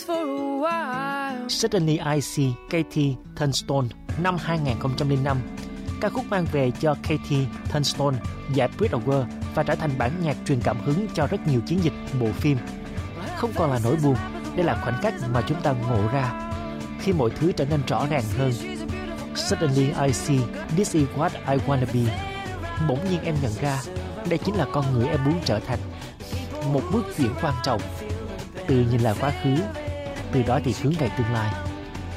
Suddenly I See Katie Tunstall năm 2005. Ca khúc mang về cho Katie Tunstall giải Brit Award và trở thành bản nhạc truyền cảm hứng cho rất nhiều chiến dịch bộ phim. Không còn là nỗi buồn, đây là khoảnh khắc mà chúng ta ngộ ra khi mọi thứ trở nên rõ ràng hơn. Suddenly I see this is what I wanna be. Bỗng nhiên em nhận ra đây chính là con người em muốn trở thành. Một bước chuyển quan trọng. Từ nhìn là quá khứ, từ đó thì hướng về tương lai.